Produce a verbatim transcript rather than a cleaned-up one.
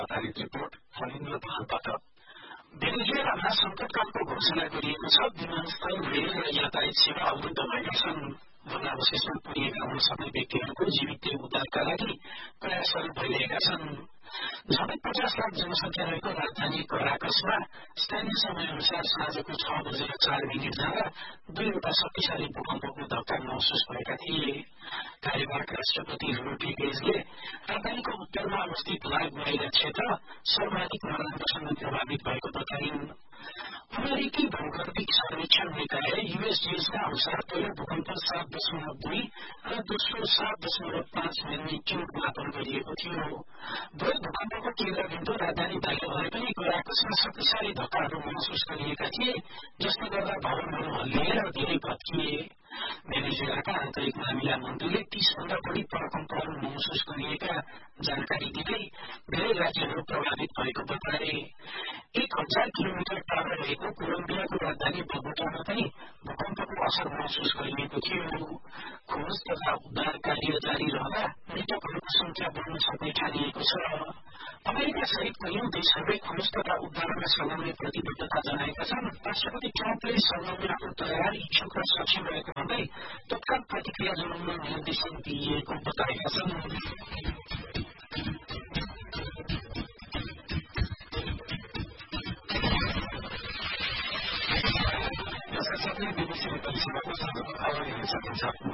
आधारित रिपोर्ट फलिन र भारतबाट भेनेजुएलामा संकटकालको घोषणा गरिएको छ। विमानस्थल, रेल र यातायात सेवा अवरुद्ध भएका छन्। भग्नावशेषमा पुरिएका हुन सक्ने व्यक्तिहरूको जीवित उद्धारका लागि प्रयासहरू भइरहेका छन्। झन्डै पचास लाख जनसंख्या रहेको राजधानी कराकसमा स्थानीय समय अनुसार साँझको छ बजेर चार मिनट जाँदा दुईवटा शक्तिशाली भूकम्पको धक्का महसुस भएका थिए। कार्यवाहक राष्ट्रपति रोड्रिगेजले राजधानीको उत्तरमा अवस्थित लागुवाइला क्षेत्र सर्वाधिक नराम्रोसँग प्रभावित भएको बताइन्। अमेरिकी भूगर्भिक सर्वेक्षण निकाय यूएसजीएसका अनुसार पहिलो भूकम्प सात दशमलव दुई र दोस्रो सात दशमलव पाँच म्याग्निट्युड मापन गरिएको थियो। दुवै भूकम्पको केन्द्रबिन्दु राजधानी बाहिर भए पनि कराकसमा शक्तिशाली धक्काहरू महसुस गरिएका थिए, जसले गर्दा भवनहरू हल्लिए र धेरै भत्किए। भेनेजुएलाका आन्तरिक मामिला मन्त्रीले तीस भन्दा बढी प्रकम्पहरू महसुस गरिएका जानकारी दिँदै धेरै राज्यहरू प्रभावित भएको बताए। एक हजार किलोमिटर टाढा रहेको कोलम्बियाको राजधानी बोगोटामा पनि भूकम्पको असर महसुस गरिएको थियो। खोज तथा उद्धार कार्य जारी रहँदा मृतकहरूको संख्या बढ्न सक्ने ठानिएको छ। अमेरिका सहित कैयौं देशहरूले खोज तथा उद्धारमा सघाउने प्रतिबद्धता जनाएका छन्। राष्ट्रपति ट्रम्पले सघाउने आफ्नो तयार, इच्छुक र सक्षम रहेको भन्दै तत्काल प्रतिक्रिया जनाउन निर्देशन दिइएको बताएका छन्। बीबीसी नेपाली सेवाको खबर हेर्न सक्नुहुन्छ।